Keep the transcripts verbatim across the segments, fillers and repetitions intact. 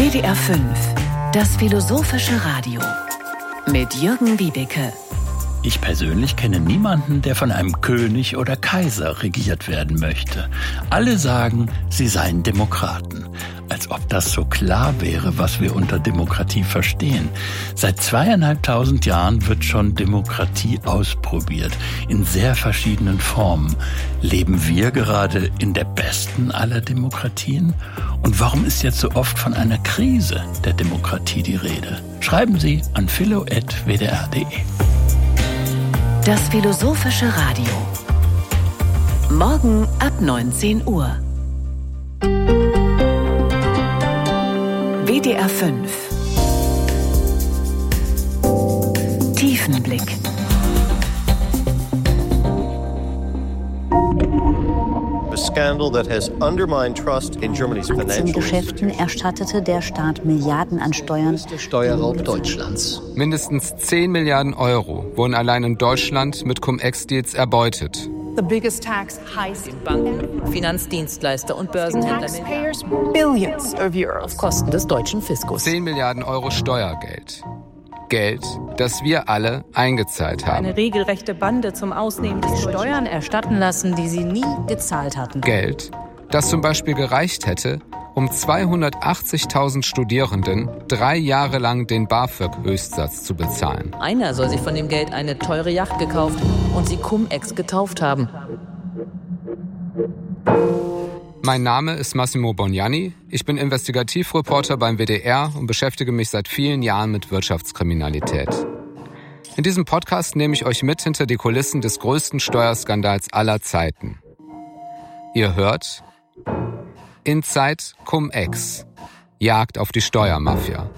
W D R fünf, das philosophische Radio mit Jürgen Wiebeke. Ich persönlich kenne niemanden, der von einem König oder Kaiser regiert werden möchte. Alle sagen, sie seien Demokraten. Als ob das so klar wäre, was wir unter Demokratie verstehen. Seit zweieinhalbtausend Jahren wird schon Demokratie ausprobiert, in sehr verschiedenen Formen. Leben wir gerade in der besten aller Demokratien? Und warum ist jetzt so oft von einer Krise der Demokratie die Rede? Schreiben Sie an philo at w d r punkt d e. Das philosophische Radio. Morgen ab neunzehn Uhr. W D R fünf. Tiefenblick. Aktiengeschäften erstattete der Staat Milliarden an Steuern. Steuerraub Deutschlands. Mindestens zehn Milliarden Euro wurden allein in Deutschland mit Cum-Ex-Deals erbeutet. The biggest tax heist in Banken, Finanzdienstleister und Börsenhändler billions of euros auf Kosten des deutschen Fiskus. zehn Milliarden Euro Steuergeld. Geld, das wir alle eingezahlt haben. Eine regelrechte Bande zum Ausnehmen des Steuern erstatten lassen, die sie nie gezahlt hatten. Geld, das zum Beispiel gereicht hätte, um zweihundertachtzigtausend Studierenden drei Jahre lang den BAföG-Höchstsatz zu bezahlen. Einer soll sich von dem Geld eine teure Yacht gekauft und sie Cum-Ex getauft haben. Mein Name ist Massimo Bognani. Ich bin Investigativreporter beim W D R und beschäftige mich seit vielen Jahren mit Wirtschaftskriminalität. In diesem Podcast nehme ich euch mit hinter die Kulissen des größten Steuerskandals aller Zeiten. Ihr hört Inside Cum-Ex. Jagd auf die Steuermafia.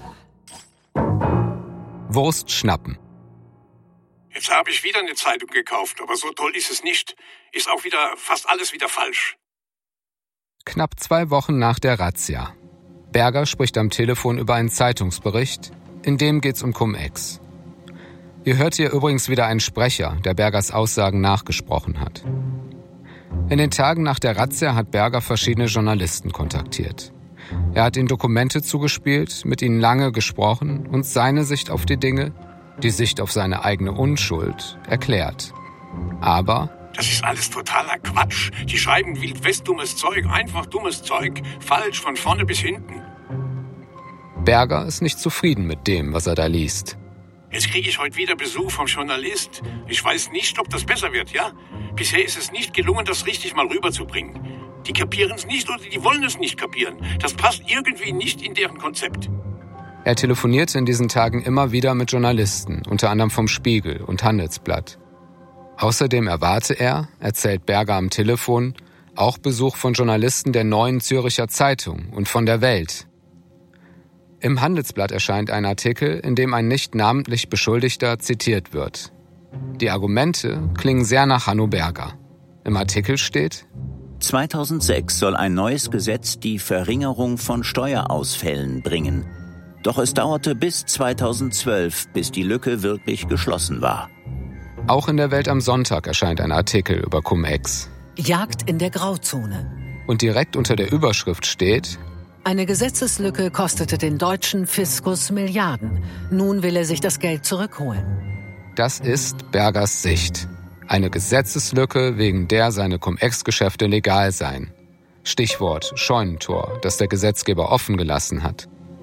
Wurst schnappen. Jetzt habe ich wieder eine Zeitung gekauft, aber so toll ist es nicht. Ist auch wieder fast alles wieder falsch. Knapp zwei Wochen nach der Razzia. Berger spricht am Telefon über einen Zeitungsbericht, in dem geht's um Cum-Ex. Ihr hört hier übrigens wieder einen Sprecher, der Bergers Aussagen nachgesprochen hat. In den Tagen nach der Razzia hat Berger verschiedene Journalisten kontaktiert. Er hat ihnen Dokumente zugespielt, mit ihnen lange gesprochen und seine Sicht auf die Dinge, die Sicht auf seine eigene Unschuld, erklärt. Aber das ist alles totaler Quatsch. Die schreiben wild-west dummes Zeug, einfach dummes Zeug, falsch von vorne bis hinten. Berger ist nicht zufrieden mit dem, was er da liest. Jetzt kriege ich heute wieder Besuch vom Journalist. Ich weiß nicht, ob das besser wird, ja? Bisher ist es nicht gelungen, das richtig mal rüberzubringen. Die kapieren es nicht oder die wollen es nicht kapieren. Das passt irgendwie nicht in deren Konzept. Er telefonierte in diesen Tagen immer wieder mit Journalisten, unter anderem vom Spiegel und Handelsblatt. Außerdem erwarte er, erzählt Berger am Telefon, auch Besuch von Journalisten der Neuen Zürcher Zeitung und von der Welt. Im Handelsblatt erscheint ein Artikel, in dem ein nicht namentlich Beschuldigter zitiert wird. Die Argumente klingen sehr nach Hanno Berger. Im Artikel steht: zweitausendsechs soll ein neues Gesetz die Verringerung von Steuerausfällen bringen. Doch es dauerte bis zweitausendzwölf, bis die Lücke wirklich geschlossen war. Auch in der Welt am Sonntag erscheint ein Artikel über Cum-Ex. Jagd in der Grauzone. Und direkt unter der Überschrift steht: Eine Gesetzeslücke kostete den deutschen Fiskus Milliarden. Nun will er sich das Geld zurückholen. Das ist Bergers Sicht. Eine Gesetzeslücke, wegen der seine Cum-Ex-Geschäfte legal seien. Stichwort Scheunentor, das der Gesetzgeber offen gelassen hat.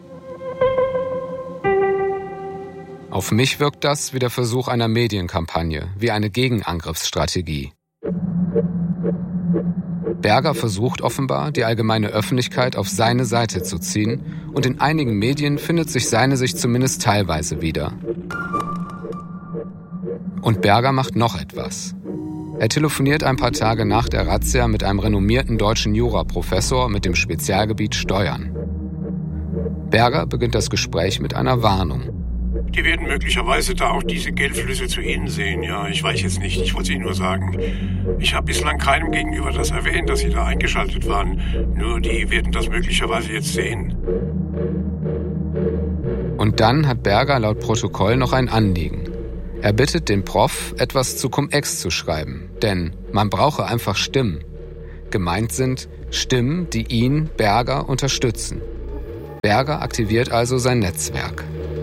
Auf mich wirkt das wie der Versuch einer Medienkampagne, wie eine Gegenangriffsstrategie. Berger versucht offenbar, die allgemeine Öffentlichkeit auf seine Seite zu ziehen, und in einigen Medien findet sich seine Sicht zumindest teilweise wieder. Und Berger macht noch etwas. Er telefoniert ein paar Tage nach der Razzia mit einem renommierten deutschen Juraprofessor mit dem Spezialgebiet Steuern. Berger beginnt das Gespräch mit einer Warnung. Die werden möglicherweise da auch diese Geldflüsse zu Ihnen sehen. Ja, ich weiß jetzt nicht, ich wollte es Ihnen nur sagen. Ich habe bislang keinem gegenüber das erwähnt, dass Sie da eingeschaltet waren. Nur die werden das möglicherweise jetzt sehen. Und dann hat Berger laut Protokoll noch ein Anliegen. Er bittet den Prof, etwas zu Cum-Ex zu schreiben. Denn man brauche einfach Stimmen. Gemeint sind Stimmen, die ihn, Berger, unterstützen. Berger aktiviert also sein Netzwerk.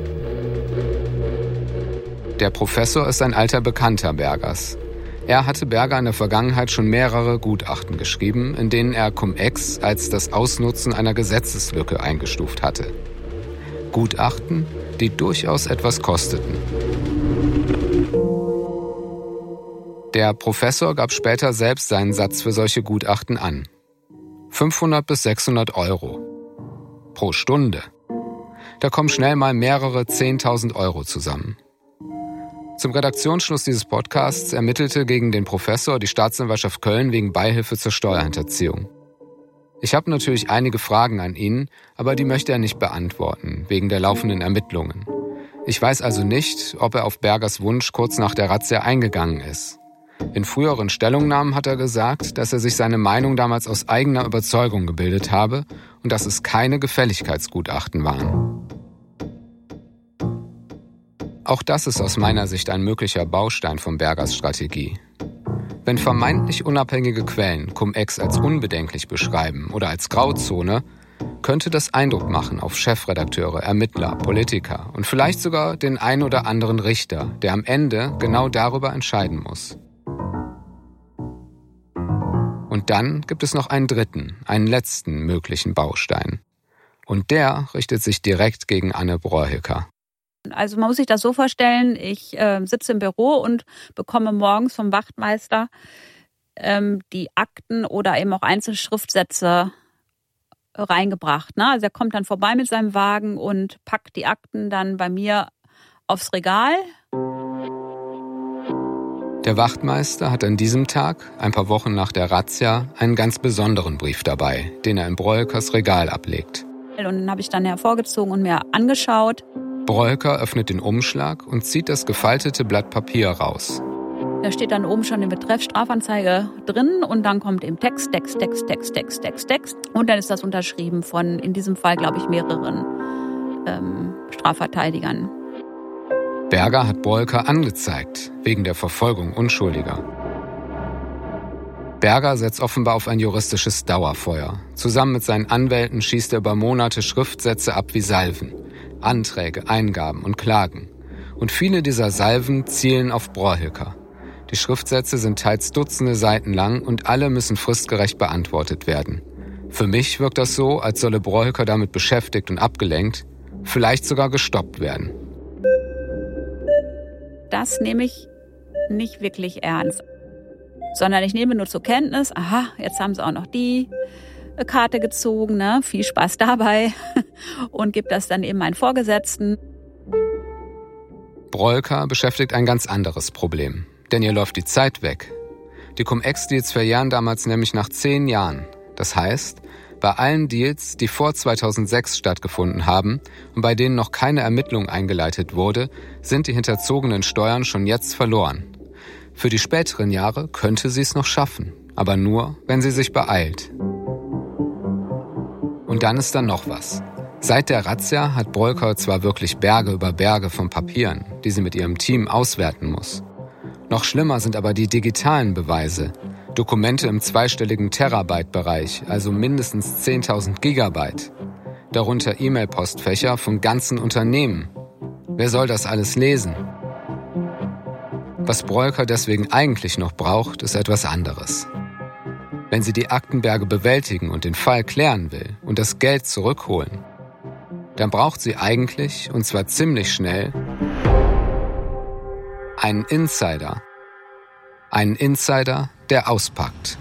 Der Professor ist ein alter Bekannter Bergers. Er hatte Berger in der Vergangenheit schon mehrere Gutachten geschrieben, in denen er Cum-Ex als das Ausnutzen einer Gesetzeslücke eingestuft hatte. Gutachten, die durchaus etwas kosteten. Der Professor gab später selbst seinen Satz für solche Gutachten an. fünfhundert bis sechshundert Euro. Pro Stunde. Da kommen schnell mal mehrere zehntausend Euro zusammen. Zum Redaktionsschluss dieses Podcasts ermittelte gegen den Professor die Staatsanwaltschaft Köln wegen Beihilfe zur Steuerhinterziehung. Ich habe natürlich einige Fragen an ihn, aber die möchte er nicht beantworten, wegen der laufenden Ermittlungen. Ich weiß also nicht, ob er auf Bergers Wunsch kurz nach der Razzia eingegangen ist. In früheren Stellungnahmen hat er gesagt, dass er sich seine Meinung damals aus eigener Überzeugung gebildet habe und dass es keine Gefälligkeitsgutachten waren. Auch das ist aus meiner Sicht ein möglicher Baustein von Bergers Strategie. Wenn vermeintlich unabhängige Quellen Cum-Ex als unbedenklich beschreiben oder als Grauzone, könnte das Eindruck machen auf Chefredakteure, Ermittler, Politiker und vielleicht sogar den ein oder anderen Richter, der am Ende genau darüber entscheiden muss. Und dann gibt es noch einen dritten, einen letzten möglichen Baustein. Und der richtet sich direkt gegen Anne Brohecker. Also man muss sich das so vorstellen, ich äh, sitze im Büro und bekomme morgens vom Wachtmeister ähm, die Akten oder eben auch Einzelschriftsätze reingebracht. Ne? Also er kommt dann vorbei mit seinem Wagen und packt die Akten dann bei mir aufs Regal. Der Wachtmeister hat an diesem Tag, ein paar Wochen nach der Razzia, einen ganz besonderen Brief dabei, den er in Broheckers Regal ablegt. Und den habe ich dann hervorgezogen und mir angeschaut. Brohecker öffnet den Umschlag und zieht das gefaltete Blatt Papier raus. Da steht dann oben schon im Betreff Strafanzeige drin und dann kommt eben Text, Text, Text, Text, Text, Text, Text. Und dann ist das unterschrieben von, in diesem Fall, glaube ich, mehreren ähm, Strafverteidigern. Berger hat Brohecker angezeigt, wegen der Verfolgung Unschuldiger. Berger setzt offenbar auf ein juristisches Dauerfeuer. Zusammen mit seinen Anwälten schießt er über Monate Schriftsätze ab wie Salven. Anträge, Eingaben und Klagen. Und viele dieser Salven zielen auf Brohecker. Die Schriftsätze sind teils Dutzende Seiten lang und alle müssen fristgerecht beantwortet werden. Für mich wirkt das so, als solle Brohecker damit beschäftigt und abgelenkt, vielleicht sogar gestoppt werden. Das nehme ich nicht wirklich ernst, sondern ich nehme nur zur Kenntnis, aha, jetzt haben sie auch noch die Karte gezogen, ne? Viel Spaß dabei und gebe das dann eben meinen Vorgesetzten. Brohecker beschäftigt ein ganz anderes Problem, denn ihr läuft die Zeit weg. Die Cum-Ex-Deals verjähren damals nämlich nach zehn Jahren. Das heißt, bei allen Deals, die vor zweitausendsechs stattgefunden haben und bei denen noch keine Ermittlung eingeleitet wurde, sind die hinterzogenen Steuern schon jetzt verloren. Für die späteren Jahre könnte sie es noch schaffen, aber nur, wenn sie sich beeilt. Und dann ist da noch was. Seit der Razzia hat Brohecker zwar wirklich Berge über Berge von Papieren, die sie mit ihrem Team auswerten muss. Noch schlimmer sind aber die digitalen Beweise. Dokumente im zweistelligen Terabyte-Bereich, also mindestens zehntausend Gigabyte. Darunter E-Mail-Postfächer von ganzen Unternehmen. Wer soll das alles lesen? Was Brohecker deswegen eigentlich noch braucht, ist etwas anderes. Wenn sie die Aktenberge bewältigen und den Fall klären will und das Geld zurückholen, dann braucht sie eigentlich, und zwar ziemlich schnell, einen Insider. Einen Insider, der auspackt.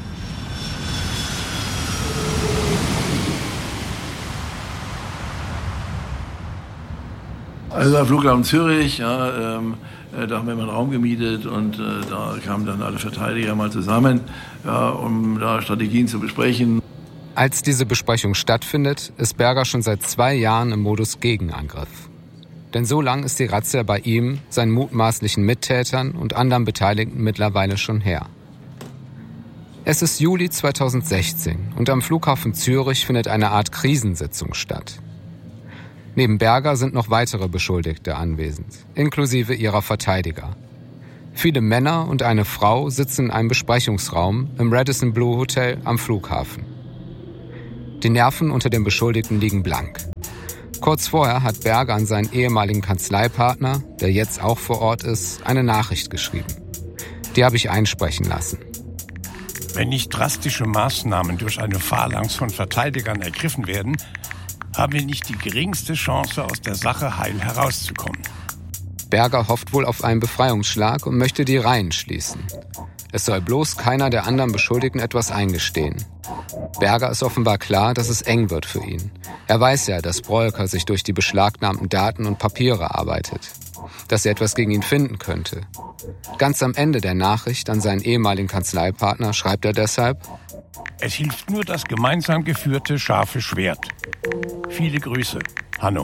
Also am Flughafen Zürich, ja, ähm, da haben wir mal einen Raum gemietet und äh, da kamen dann alle Verteidiger mal zusammen, ja, um da Strategien zu besprechen. Als diese Besprechung stattfindet, ist Berger schon seit zwei Jahren im Modus Gegenangriff. Denn so lang ist die Razzia bei ihm, seinen mutmaßlichen Mittätern und anderen Beteiligten mittlerweile schon her. Es ist Juli zweitausendsechzehn und am Flughafen Zürich findet eine Art Krisensitzung statt. Neben Berger sind noch weitere Beschuldigte anwesend, inklusive ihrer Verteidiger. Viele Männer und eine Frau sitzen in einem Besprechungsraum im Radisson Blu Hotel am Flughafen. Die Nerven unter dem Beschuldigten liegen blank. Kurz vorher hat Berger an seinen ehemaligen Kanzleipartner, der jetzt auch vor Ort ist, eine Nachricht geschrieben. Die habe ich einsprechen lassen. Wenn nicht drastische Maßnahmen durch eine Phalanx von Verteidigern ergriffen werden, haben wir nicht die geringste Chance, aus der Sache heil herauszukommen. Berger hofft wohl auf einen Befreiungsschlag und möchte die Reihen schließen. Es soll bloß keiner der anderen Beschuldigten etwas eingestehen. Berger ist offenbar klar, dass es eng wird für ihn. Er weiß ja, dass Broeker sich durch die beschlagnahmten Daten und Papiere arbeitet. Dass er etwas gegen ihn finden könnte. Ganz am Ende der Nachricht an seinen ehemaligen Kanzleipartner schreibt er deshalb: Es hilft nur das gemeinsam geführte scharfe Schwert. Viele Grüße, Hanno.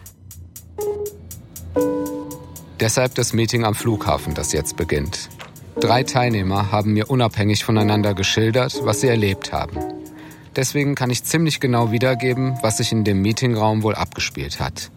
Deshalb das Meeting am Flughafen, das jetzt beginnt. Drei Teilnehmer haben mir unabhängig voneinander geschildert, was sie erlebt haben. Deswegen kann ich ziemlich genau wiedergeben, was sich in dem Meetingraum wohl abgespielt hat.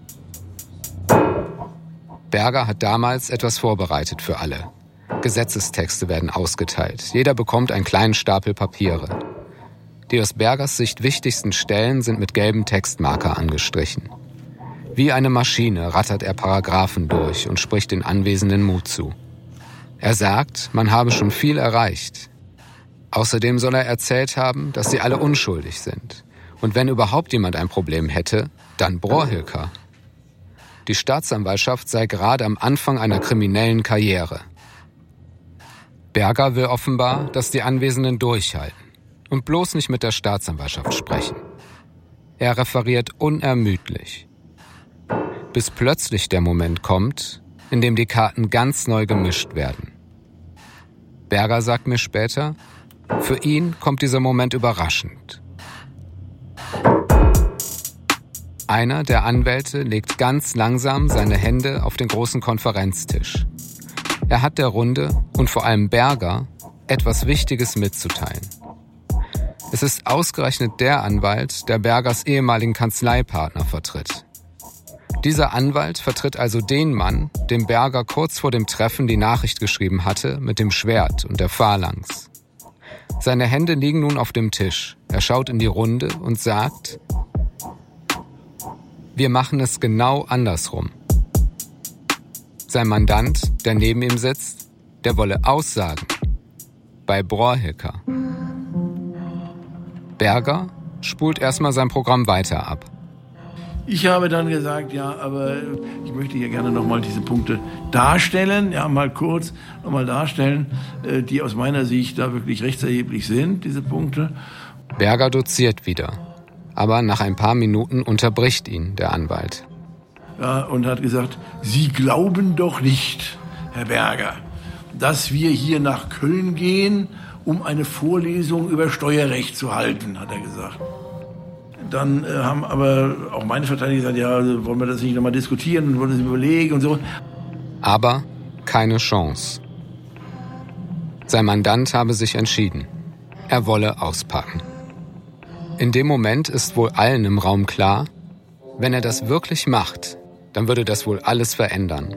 Berger hat damals etwas vorbereitet für alle. Gesetzestexte werden ausgeteilt. Jeder bekommt einen kleinen Stapel Papiere. Die aus Bergers Sicht wichtigsten Stellen sind mit gelbem Textmarker angestrichen. Wie eine Maschine rattert er Paragraphen durch und spricht den Anwesenden Mut zu. Er sagt, man habe schon viel erreicht. Außerdem soll er erzählt haben, dass sie alle unschuldig sind. Und wenn überhaupt jemand ein Problem hätte, dann Brohilker. Die Staatsanwaltschaft sei gerade am Anfang einer kriminellen Karriere. Berger will offenbar, dass die Anwesenden durchhalten und bloß nicht mit der Staatsanwaltschaft sprechen. Er referiert unermüdlich. Bis plötzlich der Moment kommt, in dem die Karten ganz neu gemischt werden. Berger sagt mir später, für ihn kommt dieser Moment überraschend. Einer der Anwälte legt ganz langsam seine Hände auf den großen Konferenztisch. Er hat der Runde und vor allem Berger etwas Wichtiges mitzuteilen. Es ist ausgerechnet der Anwalt, der Bergers ehemaligen Kanzleipartner vertritt. Dieser Anwalt vertritt also den Mann, dem Berger kurz vor dem Treffen die Nachricht geschrieben hatte mit dem Schwert und der Phalanx. Seine Hände liegen nun auf dem Tisch. Er schaut in die Runde und sagt: Wir machen es genau andersrum. Sein Mandant, der neben ihm sitzt, der wolle aussagen. Bei Brohilker. Berger spult erstmal sein Programm weiter ab. Ich habe dann gesagt, ja, aber ich möchte hier gerne nochmal diese Punkte darstellen, ja, mal kurz nochmal darstellen, die aus meiner Sicht da wirklich rechtserheblich sind, diese Punkte. Berger doziert wieder, aber nach ein paar Minuten unterbricht ihn der Anwalt. Ja, und hat gesagt, Sie glauben doch nicht, Herr Berger, dass wir hier nach Köln gehen, um eine Vorlesung über Steuerrecht zu halten, hat er gesagt. Dann äh, haben aber auch meine Verteidiger gesagt, ja, also wollen wir das nicht nochmal diskutieren und wollen das überlegen und so. Aber keine Chance. Sein Mandant habe sich entschieden. Er wolle auspacken. In dem Moment ist wohl allen im Raum klar, wenn er das wirklich macht, dann würde das wohl alles verändern.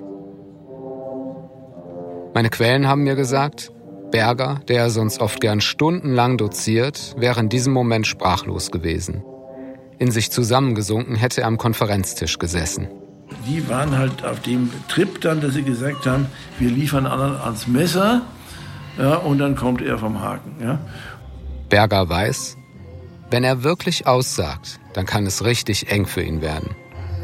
Meine Quellen haben mir gesagt, Berger, der sonst oft gern stundenlang doziert, wäre in diesem Moment sprachlos gewesen. In sich zusammengesunken hätte er am Konferenztisch gesessen. Die waren halt auf dem Trip dann, dass sie gesagt haben, wir liefern anderen ans Messer, ja, und dann kommt er vom Haken. Ja. Berger weiß, wenn er wirklich aussagt, dann kann es richtig eng für ihn werden.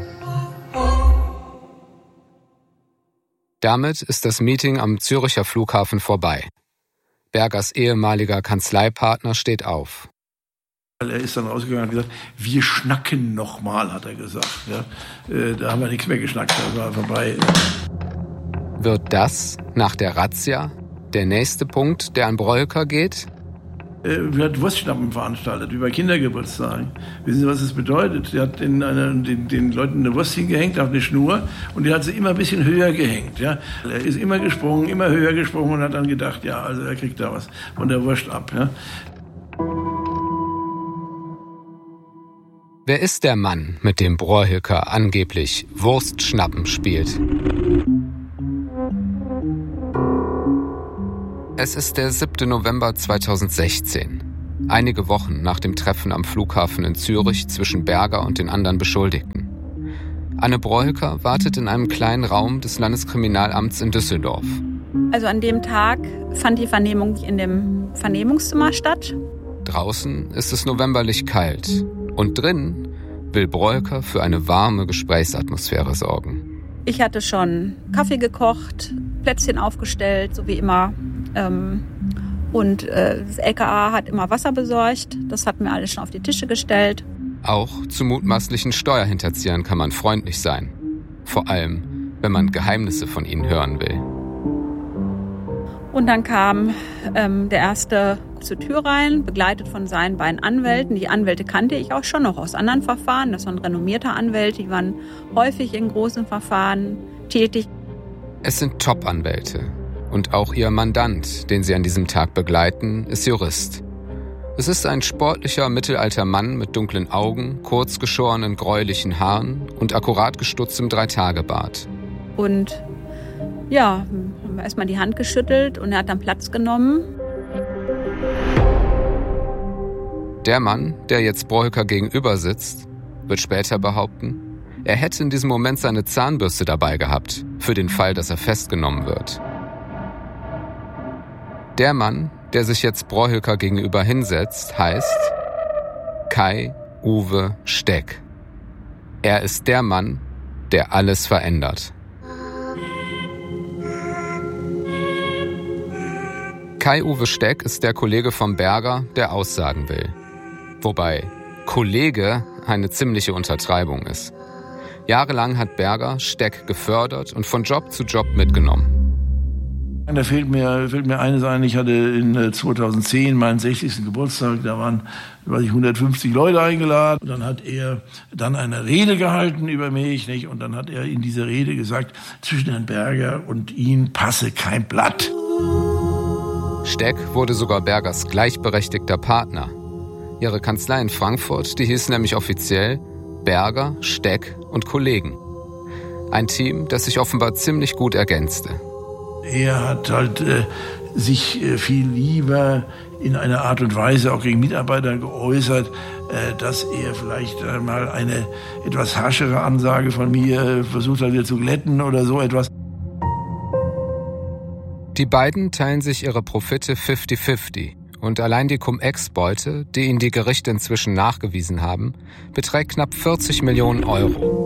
Damit ist das Meeting am Züricher Flughafen vorbei. Bergers ehemaliger Kanzleipartner steht auf. Er ist dann rausgegangen und hat gesagt, wir schnacken nochmal, hat er gesagt. Ja, äh, da haben wir nichts mehr geschnackt, das war vorbei. Wird das nach der Razzia der nächste Punkt, der an Brohilker geht? Er hat Wurstschnappen veranstaltet, wie bei Kindergeburtstagen. Wissen Sie, was das bedeutet? Er hat den, eine, den, den Leuten eine Wurst hingehängt auf eine Schnur und die hat sie immer ein bisschen höher gehängt. Ja? Er ist immer gesprungen, immer höher gesprungen und hat dann gedacht, ja, also er kriegt da was von der Wurst ab. Ja? Wer ist der Mann, mit dem Brohilker angeblich Wurstschnappen spielt? Es ist der siebte November zweitausendsechzehn. einige Wochen nach dem Treffen am Flughafen in Zürich zwischen Berger und den anderen Beschuldigten. Anne Broeker wartet in einem kleinen Raum des Landeskriminalamts in Düsseldorf. Also an dem Tag fand die Vernehmung in dem Vernehmungszimmer statt. Draußen ist es novemberlich kalt und drin will Broeker für eine warme Gesprächsatmosphäre sorgen. Ich hatte schon Kaffee gekocht, Plätzchen aufgestellt, so wie immer. Ähm, und äh, das L K A hat immer Wasser besorgt. Das hatten wir alles schon auf die Tische gestellt. Auch zu mutmaßlichen Steuerhinterziehern kann man freundlich sein. Vor allem, wenn man Geheimnisse von ihnen hören will. Und dann kam ähm, der Erste zur Tür rein, begleitet von seinen beiden Anwälten. Die Anwälte kannte ich auch schon noch aus anderen Verfahren. Das waren renommierte Anwälte, die waren häufig in großen Verfahren tätig. Es sind Top-Anwälte. Und auch ihr Mandant, den sie an diesem Tag begleiten, ist Jurist. Es ist ein sportlicher, mittelalter Mann mit dunklen Augen, kurzgeschorenen, gräulichen Haaren und akkurat gestutztem Dreitagebart. Und ja, haben wir erstmal die Hand geschüttelt und er hat dann Platz genommen. Der Mann, der jetzt Broeker gegenüber sitzt, wird später behaupten, er hätte in diesem Moment seine Zahnbürste dabei gehabt, für den Fall, dass er festgenommen wird. Der Mann, der sich jetzt Broeker gegenüber hinsetzt, heißt Kai-Uwe Steck. Er ist der Mann, der alles verändert. Kai-Uwe Steck ist der Kollege vom Berger, der aussagen will. Wobei Kollege eine ziemliche Untertreibung ist. Jahrelang hat Berger Steck gefördert und von Job zu Job mitgenommen. Da fällt mir, fällt mir eines ein, ich hatte in zweitausendzehn meinen sechzigsten Geburtstag, da waren weiß ich, hundertfünfzig Leute eingeladen. Und dann hat er dann eine Rede gehalten über mich, nicht? Und dann hat er in dieser Rede gesagt, zwischen Herrn Berger und ihm passe kein Blatt. Steck wurde sogar Bergers gleichberechtigter Partner. Ihre Kanzlei in Frankfurt, die hieß nämlich offiziell Berger, Steck und Kollegen. Ein Team, das sich offenbar ziemlich gut ergänzte. Er hat halt äh, sich äh, viel lieber in einer Art und Weise auch gegen Mitarbeiter geäußert, äh, dass er vielleicht äh, mal eine etwas harschere Ansage von mir äh, versucht hat, wieder zu glätten oder so etwas. Die beiden teilen sich ihre Profite fünfzig fünfzig und allein die Cum-Ex-Beute, die ihnen die Gerichte inzwischen nachgewiesen haben, beträgt knapp vierzig Millionen Euro.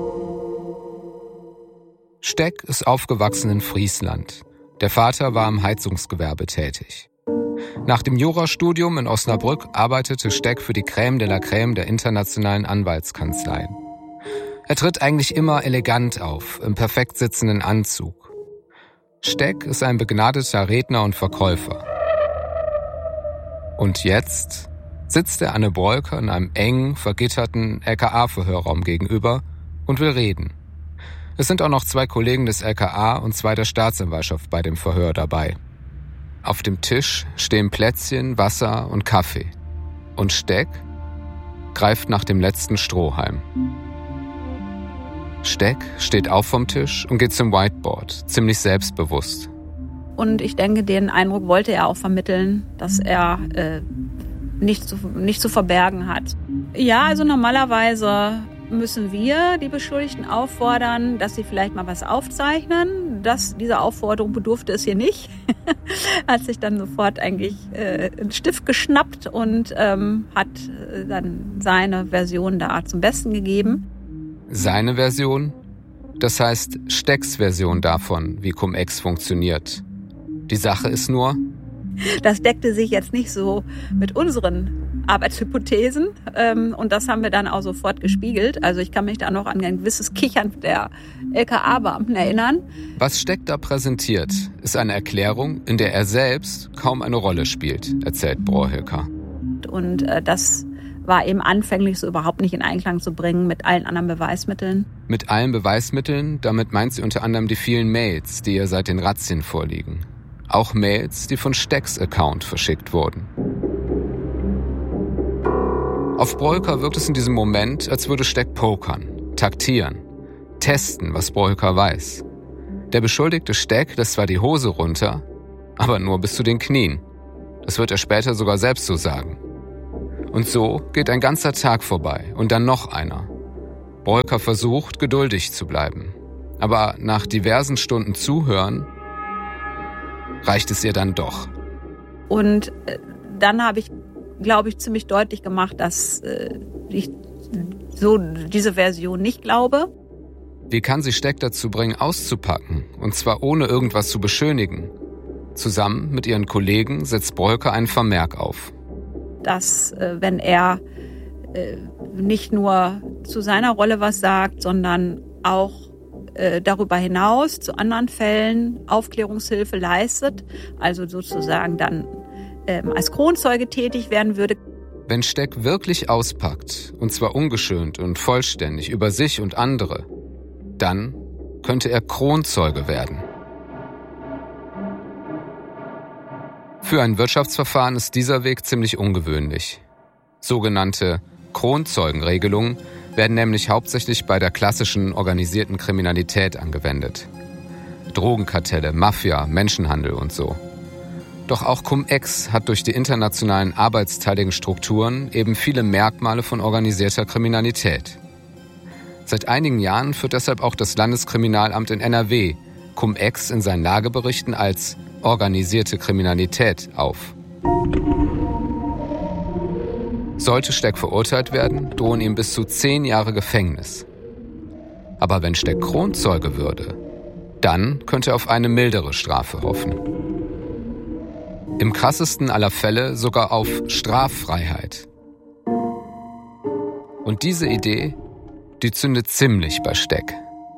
Steck ist aufgewachsen in Friesland. Der Vater war im Heizungsgewerbe tätig. Nach dem Jurastudium in Osnabrück arbeitete Steck für die Crème de la Crème der internationalen Anwaltskanzleien. Er tritt eigentlich immer elegant auf, im perfekt sitzenden Anzug. Steck ist ein begnadeter Redner und Verkäufer. Und jetzt sitzt er Anne Broeker in einem engen, vergitterten L K A-Verhörraum gegenüber und will reden. Es sind auch noch zwei Kollegen des L K A und zwei der Staatsanwaltschaft bei dem Verhör dabei. Auf dem Tisch stehen Plätzchen, Wasser und Kaffee. Und Steck greift nach dem letzten Strohhalm. Steck steht auf vom Tisch und geht zum Whiteboard, ziemlich selbstbewusst. Und ich denke, den Eindruck wollte er auch vermitteln, dass er äh, nichts zu, nicht zu verbergen hat. Ja, also normalerweise müssen wir die Beschuldigten auffordern, dass sie vielleicht mal was aufzeichnen. Das, diese Aufforderung bedurfte es hier nicht. Hat sich dann sofort eigentlich äh, einen Stift geschnappt und ähm, hat äh, dann seine Version da zum Besten gegeben. Seine Version? Das heißt Stecks Version davon, wie Cum-Ex funktioniert. Die Sache ist nur, das deckte sich jetzt nicht so mit unseren Arbeitshypothesen ähm, und das haben wir dann auch sofort gespiegelt. Also ich kann mich da noch an ein gewisses Kichern der L K A-Beamten erinnern. Was Steck da präsentiert, ist eine Erklärung, in der er selbst kaum eine Rolle spielt, erzählt Broeker. Und äh, das war eben anfänglich so überhaupt nicht in Einklang zu bringen mit allen anderen Beweismitteln. Mit allen Beweismitteln, damit meint sie unter anderem die vielen Mails, die ihr seit den Razzien vorliegen. Auch Mails, die von Stecks Account verschickt wurden. Auf Broeker wirkt es in diesem Moment, als würde Steck pokern, taktieren, testen, was Broeker weiß. Der beschuldigte Steck lässt zwar die Hose runter, aber nur bis zu den Knien. Das wird er später sogar selbst so sagen. Und so geht ein ganzer Tag vorbei und dann noch einer. Breuker versucht, geduldig zu bleiben. Aber nach diversen Stunden Zuhören reicht es ihr dann doch. Und dann habe ich, glaube ich, ziemlich deutlich gemacht, dass äh, ich so diese Version nicht glaube. Wie kann sie Steck dazu bringen, auszupacken? Und zwar ohne irgendwas zu beschönigen. Zusammen mit ihren Kollegen setzt Breuker einen Vermerk auf. Dass, äh, wenn er äh, nicht nur zu seiner Rolle was sagt, sondern auch äh, darüber hinaus zu anderen Fällen Aufklärungshilfe leistet, also sozusagen dann äh, als Kronzeuge tätig werden würde. Wenn Steck wirklich auspackt, und zwar ungeschönt und vollständig über sich und andere, dann könnte er Kronzeuge werden. Für ein Wirtschaftsverfahren ist dieser Weg ziemlich ungewöhnlich. Sogenannte Kronzeugenregelungen werden nämlich hauptsächlich bei der klassischen organisierten Kriminalität angewendet. Drogenkartelle, Mafia, Menschenhandel und so. Doch auch Cum-Ex hat durch die internationalen arbeitsteiligen Strukturen eben viele Merkmale von organisierter Kriminalität. Seit einigen Jahren führt deshalb auch das Landeskriminalamt in N R W Cum-Ex in seinen Lageberichten als organisierte Kriminalität auf. Sollte Steck verurteilt werden, drohen ihm bis zu zehn Jahre Gefängnis. Aber wenn Steck Kronzeuge würde, dann könnte er auf eine mildere Strafe hoffen. Im krassesten aller Fälle sogar auf Straffreiheit. Und diese Idee, die zündet ziemlich bei Steck.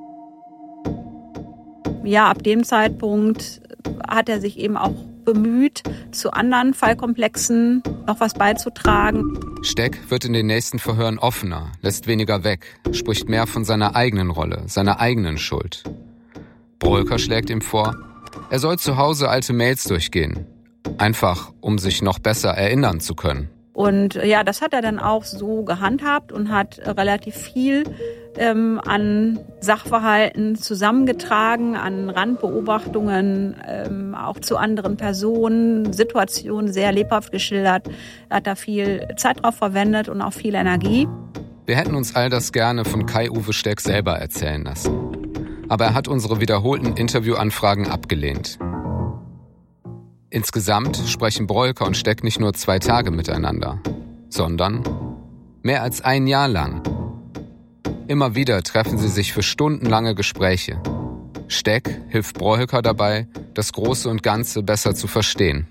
Ja, ab dem Zeitpunkt hat er sich eben auch bemüht, zu anderen Fallkomplexen noch was beizutragen. Steck wird in den nächsten Verhören offener, lässt weniger weg, spricht mehr von seiner eigenen Rolle, seiner eigenen Schuld. Breuker schlägt ihm vor, er soll zu Hause alte Mails durchgehen, einfach um sich noch besser erinnern zu können. Und ja, das hat er dann auch so gehandhabt und hat relativ viel ähm, an Sachverhalten zusammengetragen, an Randbeobachtungen, ähm, auch zu anderen Personen, Situationen sehr lebhaft geschildert. Er hat da viel Zeit drauf verwendet und auch viel Energie. Wir hätten uns all das gerne von Kai-Uwe Steck selber erzählen lassen. Aber er hat unsere wiederholten Interviewanfragen abgelehnt. Insgesamt sprechen Breuker und Steck nicht nur zwei Tage miteinander, sondern mehr als ein Jahr lang. Immer wieder treffen sie sich für stundenlange Gespräche. Steck hilft Breuker dabei, das Große und Ganze besser zu verstehen.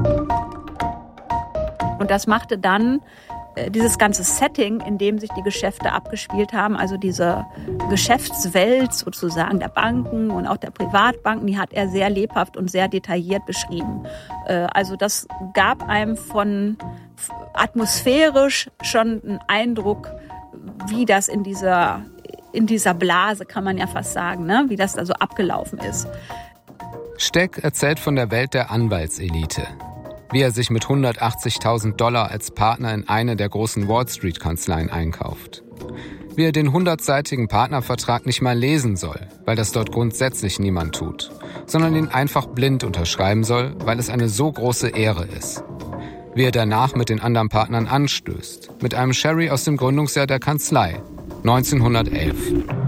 Und das machte dann äh, dieses ganze Setting, in dem sich die Geschäfte abgespielt haben, also diese Geschäftswelt sozusagen der Banken und auch der Privatbanken, die hat er sehr lebhaft und sehr detailliert beschrieben. Äh, also das gab einem von atmosphärisch schon einen Eindruck, wie das in dieser, in dieser Blase, kann man ja fast sagen, ne? Wie das da so abgelaufen ist. Steck erzählt von der Welt der Anwaltselite. Wie er sich mit hundertachtzigtausend Dollar als Partner in eine der großen Wall-Street-Kanzleien einkauft. Wie er den hundertseitigen Partnervertrag nicht mal lesen soll, weil das dort grundsätzlich niemand tut, sondern ihn einfach blind unterschreiben soll, weil es eine so große Ehre ist. Wie er danach mit den anderen Partnern anstößt, mit einem Sherry aus dem Gründungsjahr der Kanzlei, neunzehnhundertelf.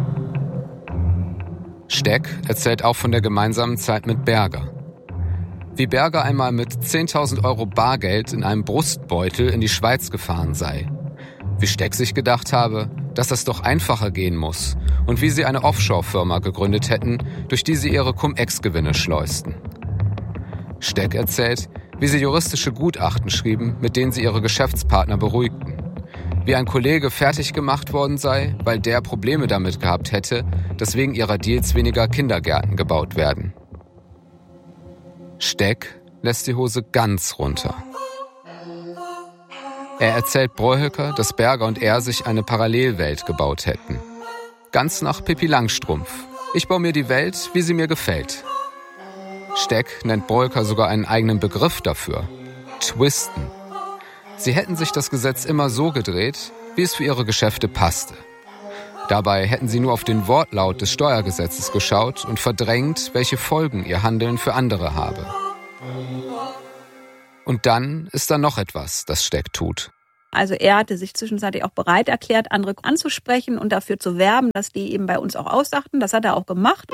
Steck erzählt auch von der gemeinsamen Zeit mit Berger. Wie Berger einmal mit zehntausend Euro Bargeld in einem Brustbeutel in die Schweiz gefahren sei. Wie Steck sich gedacht habe, dass das doch einfacher gehen muss und wie sie eine Offshore-Firma gegründet hätten, durch die sie ihre Cum-Ex-Gewinne schleusten. Steck erzählt, wie sie juristische Gutachten schrieben, mit denen sie ihre Geschäftspartner beruhigten. Wie ein Kollege fertig gemacht worden sei, weil der Probleme damit gehabt hätte, dass wegen ihrer Deals weniger Kindergärten gebaut werden. Steck lässt die Hose ganz runter. Er erzählt Breuker, dass Berger und er sich eine Parallelwelt gebaut hätten. Ganz nach Pippi Langstrumpf. Ich baue mir die Welt, wie sie mir gefällt. Steck nennt Breuker sogar einen eigenen Begriff dafür. Twisten. Sie hätten sich das Gesetz immer so gedreht, wie es für ihre Geschäfte passte. Dabei hätten sie nur auf den Wortlaut des Steuergesetzes geschaut und verdrängt, welche Folgen ihr Handeln für andere habe. Und dann ist da noch etwas, das Steck tut. Also er hatte sich zwischenzeitlich auch bereit erklärt, andere anzusprechen und dafür zu werben, dass die eben bei uns auch aussachten. Das hat er auch gemacht.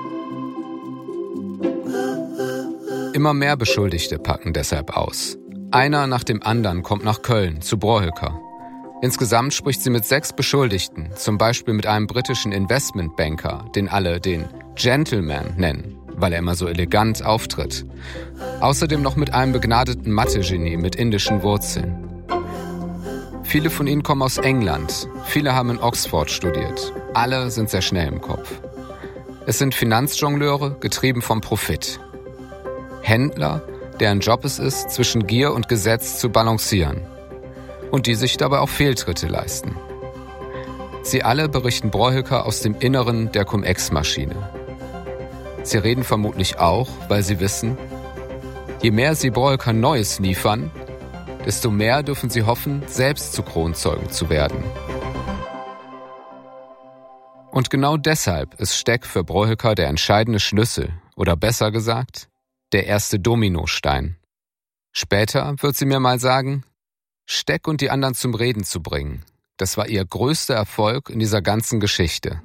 Immer mehr Beschuldigte packen deshalb aus. Einer nach dem anderen kommt nach Köln, zu Brohülker. Insgesamt spricht sie mit sechs Beschuldigten, zum Beispiel mit einem britischen Investmentbanker, den alle den Gentleman nennen, weil er immer so elegant auftritt. Außerdem noch mit einem begnadeten Mathe-Genie mit indischen Wurzeln. Viele von ihnen kommen aus England, viele haben in Oxford studiert. Alle sind sehr schnell im Kopf. Es sind Finanzjongleure, getrieben vom Profit. Händler, deren Job es ist, zwischen Gier und Gesetz zu balancieren. Und die sich dabei auch Fehltritte leisten. Sie alle berichten Brohülker aus dem Inneren der Cum-Ex-Maschine. Sie reden vermutlich auch, weil sie wissen, je mehr sie Brohülker Neues liefern, desto mehr dürfen sie hoffen, selbst zu Kronzeugen zu werden. Und genau deshalb ist Steck für Brohülker der entscheidende Schlüssel, oder besser gesagt, der erste Dominostein. Später wird sie mir mal sagen, Steck und die anderen zum Reden zu bringen, das war ihr größter Erfolg in dieser ganzen Geschichte.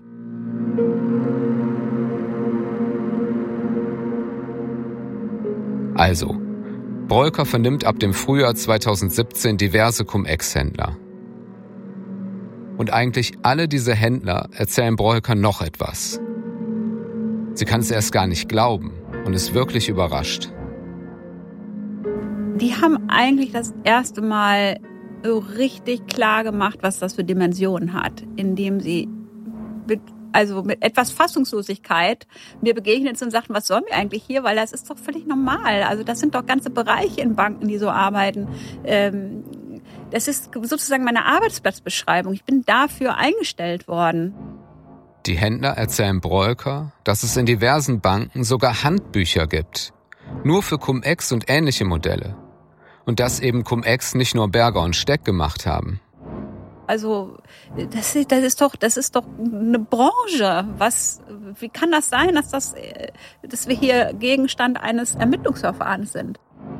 Also, Brohülker vernimmt ab dem Frühjahr zweitausendsiebzehn diverse Cum-Ex-Händler. Und eigentlich alle diese Händler erzählen Brohülker noch etwas. Sie kann es erst gar nicht glauben und ist wirklich überrascht. Die haben eigentlich das erste Mal so richtig klar gemacht, was das für Dimensionen hat, indem sie mit, also mit etwas Fassungslosigkeit mir begegnet sind und sagten, was sollen wir eigentlich hier, weil das ist doch völlig normal. Also das sind doch ganze Bereiche in Banken, die so arbeiten. Ähm, das ist sozusagen meine Arbeitsplatzbeschreibung. Ich bin dafür eingestellt worden. Die Händler erzählen Brohülker, dass es in diversen Banken sogar Handbücher gibt. Nur für Cum-Ex und ähnliche Modelle. Und dass eben Cum-Ex nicht nur Berger und Steck gemacht haben. Also das, das ist doch, das ist doch eine Branche. Was, wie kann das sein, dass das, dass wir hier Gegenstand eines Ermittlungsverfahrens sind?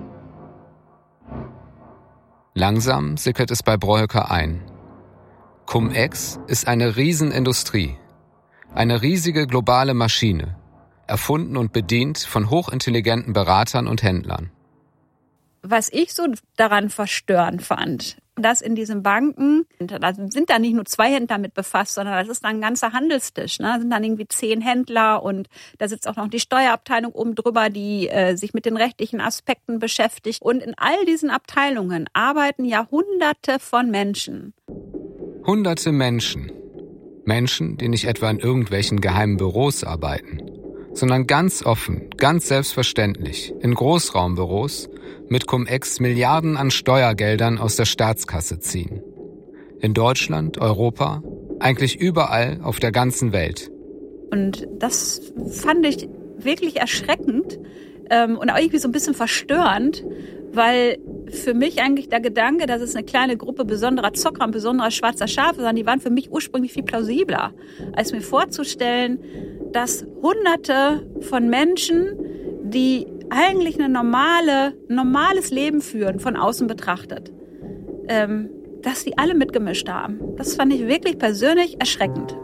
Langsam sickert es bei Brohülker ein. Cum-Ex ist eine Riesenindustrie. Eine riesige globale Maschine. Erfunden und bedient von hochintelligenten Beratern und Händlern. Was ich so daran verstörend fand, dass in diesen Banken, da sind da nicht nur zwei Händler mit befasst, sondern das ist dann ein ganzer Handelstisch. Ne? Da sind dann irgendwie zehn Händler und da sitzt auch noch die Steuerabteilung oben drüber, die äh, sich mit den rechtlichen Aspekten beschäftigt. Und in all diesen Abteilungen arbeiten ja Hunderte von Menschen. Hunderte Menschen. Menschen, die nicht etwa in irgendwelchen geheimen Büros arbeiten, sondern ganz offen, ganz selbstverständlich, in Großraumbüros mit Cum-Ex Milliarden an Steuergeldern aus der Staatskasse ziehen. In Deutschland, Europa, eigentlich überall auf der ganzen Welt. Und das fand ich wirklich erschreckend ähm, und auch irgendwie so ein bisschen verstörend, weil für mich eigentlich der Gedanke, dass es eine kleine Gruppe besonderer Zocker und besonderer schwarzer Schafe sind, die waren für mich ursprünglich viel plausibler, als mir vorzustellen, dass Hunderte von Menschen, die eigentlich eine normale, normales Leben führen, von außen betrachtet, ähm, dass die alle mitgemischt haben. Das fand ich wirklich persönlich erschreckend.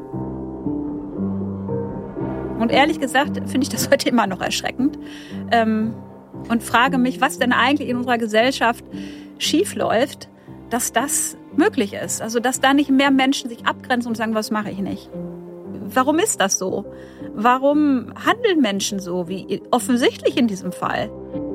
Und ehrlich gesagt finde ich das heute immer noch erschreckend. Ähm, und frage mich, was denn eigentlich in unserer Gesellschaft schiefläuft, dass das möglich ist. Also dass da nicht mehr Menschen sich abgrenzen und sagen, was mache ich nicht. Warum ist das so? Warum handeln Menschen so, wie offensichtlich in diesem Fall?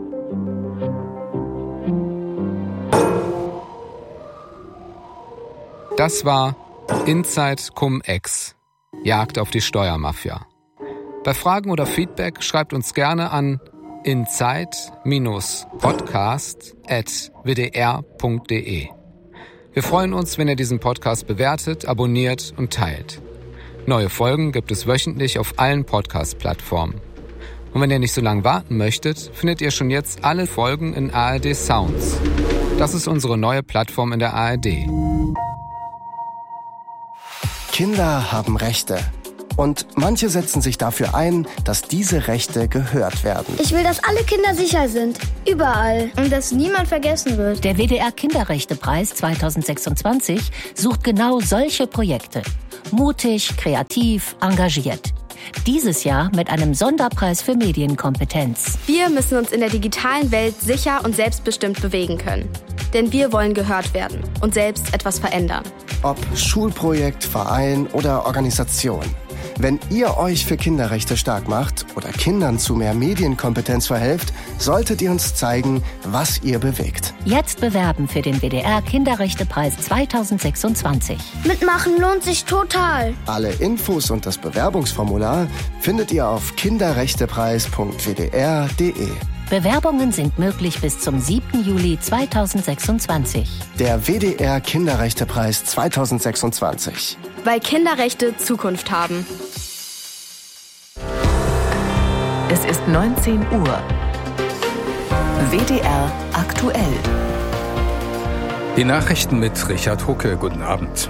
Das war Inside Cum-Ex, Jagd auf die Steuermafia. Bei Fragen oder Feedback schreibt uns gerne an inside podcast at w d r punkt d e. Wir freuen uns, wenn ihr diesen Podcast bewertet, abonniert und teilt. Neue Folgen gibt es wöchentlich auf allen Podcast-Plattformen. Und wenn ihr nicht so lange warten möchtet, findet ihr schon jetzt alle Folgen in A R D Sounds. Das ist unsere neue Plattform in der A R D. Kinder haben Rechte. Und manche setzen sich dafür ein, dass diese Rechte gehört werden. Ich will, dass alle Kinder sicher sind. Überall. Und dass niemand vergessen wird. Der W D R Kinderrechtepreis zweitausendsechsundzwanzig sucht genau solche Projekte. Mutig, kreativ, engagiert. Dieses Jahr mit einem Sonderpreis für Medienkompetenz. Wir müssen uns in der digitalen Welt sicher und selbstbestimmt bewegen können. Denn wir wollen gehört werden und selbst etwas verändern. Ob Schulprojekt, Verein oder Organisation. Wenn ihr euch für Kinderrechte stark macht oder Kindern zu mehr Medienkompetenz verhelft, solltet ihr uns zeigen, was ihr bewegt. Jetzt bewerben für den W D R Kinderrechtepreis zweitausendsechsundzwanzig. Mitmachen lohnt sich total. Alle Infos und das Bewerbungsformular findet ihr auf kinderrechtepreis punkt w d r punkt d e. Bewerbungen sind möglich bis zum siebten Juli zweitausendsechsundzwanzig. Der W D R Kinderrechtepreis zweitausendsechsundzwanzig. Weil Kinderrechte Zukunft haben. Es ist neunzehn Uhr. W D R aktuell. Die Nachrichten mit Richard Hucke. Guten Abend.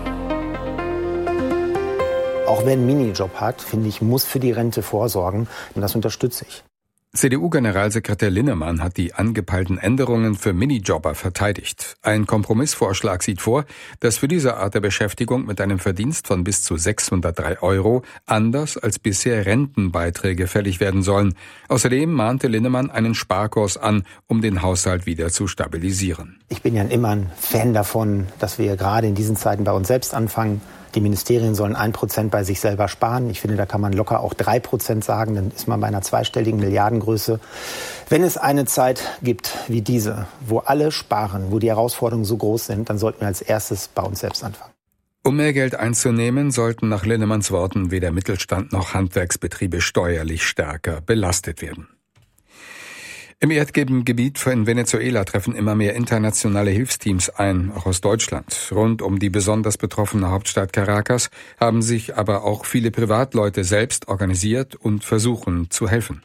Auch wer einen Minijob hat, finde ich, muss für die Rente vorsorgen. Und das unterstütze ich. C D U-Generalsekretär Linnemann hat die angepeilten Änderungen für Minijobber verteidigt. Ein Kompromissvorschlag sieht vor, dass für diese Art der Beschäftigung mit einem Verdienst von bis zu sechshundertdrei Euro anders als bisher Rentenbeiträge fällig werden sollen. Außerdem mahnte Linnemann einen Sparkurs an, um den Haushalt wieder zu stabilisieren. Ich bin ja immer ein Fan davon, dass wir gerade in diesen Zeiten bei uns selbst anfangen. Die Ministerien sollen ein Prozent bei sich selber sparen. Ich finde, da kann man locker auch drei Prozent sagen. Dann ist man bei einer zweistelligen Milliardengröße. Wenn es eine Zeit gibt wie diese, wo alle sparen, wo die Herausforderungen so groß sind, dann sollten wir als erstes bei uns selbst anfangen. Um mehr Geld einzunehmen, sollten nach Linnemanns Worten weder Mittelstand noch Handwerksbetriebe steuerlich stärker belastet werden. Im Erdbebengebiet in Venezuela treffen immer mehr internationale Hilfsteams ein, auch aus Deutschland. Rund um die besonders betroffene Hauptstadt Caracas haben sich aber auch viele Privatleute selbst organisiert und versuchen zu helfen.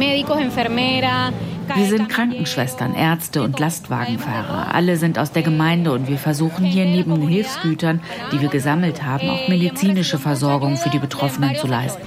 Wir sind Krankenschwestern, Ärzte und Lastwagenfahrer. Alle sind aus der Gemeinde und wir versuchen hier neben den Hilfsgütern, die wir gesammelt haben, auch medizinische Versorgung für die Betroffenen zu leisten.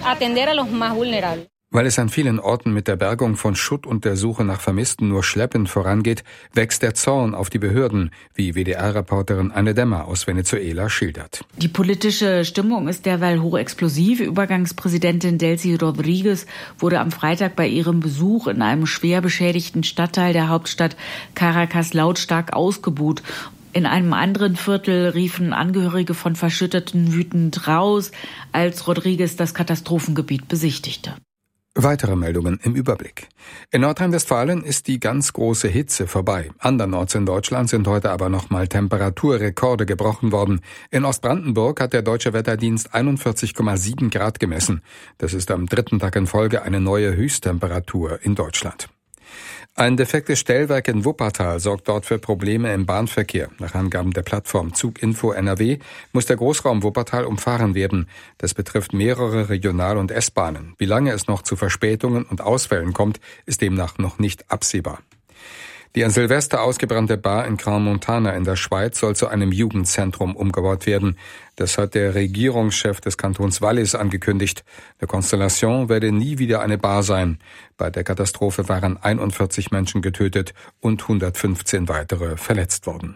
Weil es an vielen Orten mit der Bergung von Schutt und der Suche nach Vermissten nur schleppend vorangeht, wächst der Zorn auf die Behörden, wie W D R-Reporterin Anne Demmer aus Venezuela schildert. Die politische Stimmung ist derweil hochexplosiv. Übergangspräsidentin Delcy Rodriguez wurde am Freitag bei ihrem Besuch in einem schwer beschädigten Stadtteil der Hauptstadt Caracas lautstark ausgebuht. In einem anderen Viertel riefen Angehörige von Verschütteten wütend raus, als Rodriguez das Katastrophengebiet besichtigte. Weitere Meldungen im Überblick. In Nordrhein-Westfalen ist die ganz große Hitze vorbei. Andernorts in Deutschland sind heute aber nochmal Temperaturrekorde gebrochen worden. In Ostbrandenburg hat der Deutsche Wetterdienst einundvierzig Komma sieben Grad gemessen. Das ist am dritten Tag in Folge eine neue Höchsttemperatur in Deutschland. Ein defektes Stellwerk in Wuppertal sorgt dort für Probleme im Bahnverkehr. Nach Angaben der Plattform Zuginfo N R W muss der Großraum Wuppertal umfahren werden. Das betrifft mehrere Regional- und S-Bahnen. Wie lange es noch zu Verspätungen und Ausfällen kommt, ist demnach noch nicht absehbar. Die an Silvester ausgebrannte Bar in Crans-Montana in der Schweiz soll zu einem Jugendzentrum umgebaut werden. Das hat der Regierungschef des Kantons Wallis angekündigt. Der Constellation werde nie wieder eine Bar sein. Bei der Katastrophe waren einundvierzig Menschen getötet und hundertfünfzehn weitere verletzt worden.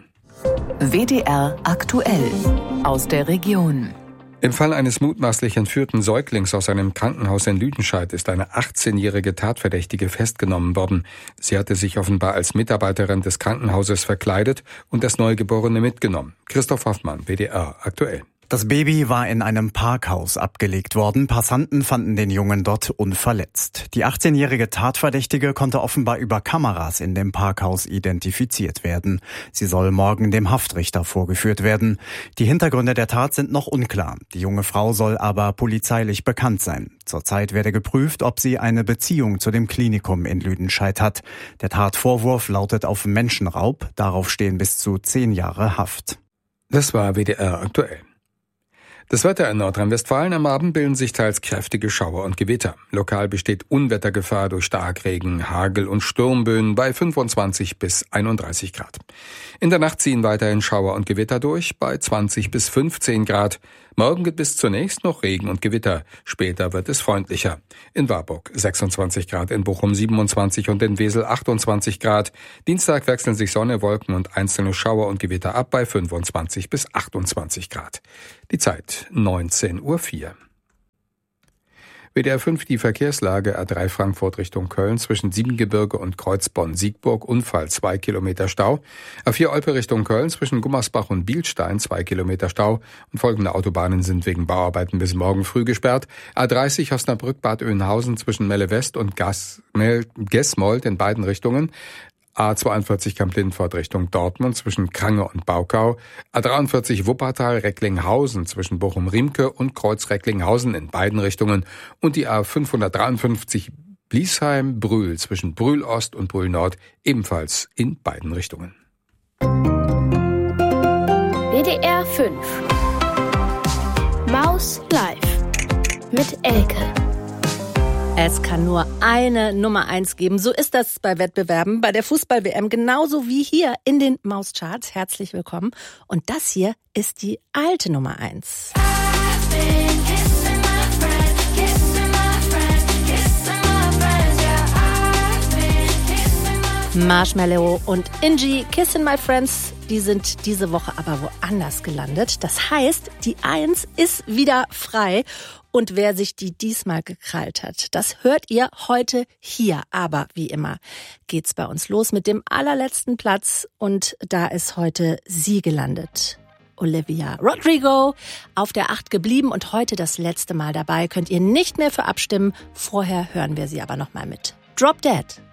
W D R aktuell aus der Region. Im Fall eines mutmaßlich entführten Säuglings aus einem Krankenhaus in Lüdenscheid ist eine achtzehnjährige Tatverdächtige festgenommen worden. Sie hatte sich offenbar als Mitarbeiterin des Krankenhauses verkleidet und das Neugeborene mitgenommen. Christoph Hoffmann, W D R aktuell. Das Baby war in einem Parkhaus abgelegt worden. Passanten fanden den Jungen dort unverletzt. Die achtzehnjährige Tatverdächtige konnte offenbar über Kameras in dem Parkhaus identifiziert werden. Sie soll morgen dem Haftrichter vorgeführt werden. Die Hintergründe der Tat sind noch unklar. Die junge Frau soll aber polizeilich bekannt sein. Zurzeit werde geprüft, ob sie eine Beziehung zu dem Klinikum in Lüdenscheid hat. Der Tatvorwurf lautet auf Menschenraub. Darauf stehen bis zu zehn Jahre Haft. Das war W D R aktuell. Das Wetter in Nordrhein-Westfalen: Am Abend bilden sich teils kräftige Schauer und Gewitter. Lokal besteht Unwettergefahr durch Starkregen, Hagel und Sturmböen bei fünfundzwanzig bis einunddreißig Grad. In der Nacht ziehen weiterhin Schauer und Gewitter durch bei zwanzig bis fünfzehn Grad. Morgen gibt es zunächst noch Regen und Gewitter. Später wird es freundlicher. In Warburg sechsundzwanzig Grad, in Bochum siebenundzwanzig und in Wesel achtundzwanzig Grad. Dienstag wechseln sich Sonne, Wolken und einzelne Schauer und Gewitter ab bei fünfundzwanzig bis achtundzwanzig Grad. Die Zeit neunzehn Uhr vier. W D R fünf die Verkehrslage: A drei Frankfurt Richtung Köln zwischen Siebengebirge und Kreuzbonn-Siegburg Unfall, zwei Kilometer Stau. A vier Olpe Richtung Köln zwischen Gummersbach und Bielstein, zwei Kilometer Stau. Und folgende Autobahnen sind wegen Bauarbeiten bis morgen früh gesperrt: A dreißig Osnabrück-Bad Oeynhausen zwischen Melle West und Gesmold in beiden Richtungen. A zweiundvierzig Kamp-Lindfort Richtung Dortmund zwischen Krange und Baukau, A dreiundvierzig Wuppertal-Recklinghausen zwischen Bochum-Riemke und Kreuz-Recklinghausen in beiden Richtungen und die A fünfhundertdreiundfünfzig Bliesheim-Brühl zwischen Brühl-Ost und Brühl-Nord ebenfalls in beiden Richtungen. W D R fünf Maus Live mit Elke. Es kann nur eine Nummer eins geben. So ist das bei Wettbewerben, bei der Fußball-W M, genauso wie hier in den Mauscharts. Herzlich willkommen. Und das hier ist die alte Nummer eins. Marshmallow und Ingi, Kissin' My Friends, die sind diese Woche aber woanders gelandet. Das heißt, die Eins ist wieder frei. Und wer sich die diesmal gekrallt hat, das hört ihr heute hier. Aber wie immer geht's bei uns los mit dem allerletzten Platz. Und da ist heute sie gelandet. Olivia Rodrigo auf der acht geblieben und heute das letzte Mal dabei. Könnt ihr nicht mehr für abstimmen. Vorher hören wir sie aber nochmal mit Drop Dead.